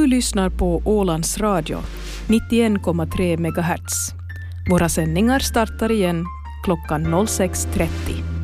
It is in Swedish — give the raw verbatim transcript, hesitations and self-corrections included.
Du lyssnar på Ålands Radio, nittioen komma tre megahertz. Våra sändningar startar igen klockan noll sex trettio.